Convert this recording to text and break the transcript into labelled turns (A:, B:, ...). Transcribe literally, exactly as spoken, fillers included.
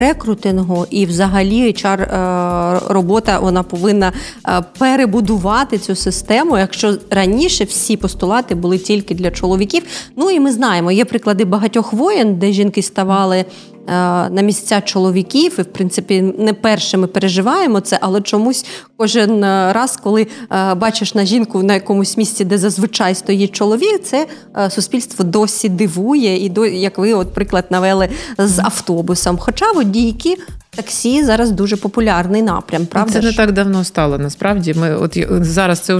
A: рекрутингу і взагалі ейч ар-робота, вона повинна перебудувати цю систему, якщо раніше всі постулати були тільки для чоловіків. Ну і ми знаємо, є приклади багатьох воєн, де жінки ставали на місця чоловіків, і, в принципі, не першими переживаємо це, але чомусь кожен раз, коли бачиш на жінку на якомусь місці, де зазвичай стоїть чоловік, це суспільство досі дивує, і, як ви, от, приклад навели з автобусом. Хоча водійки таксі зараз дуже популярний напрям, правда?
B: Це не так давно стало, насправді. Ми от зараз це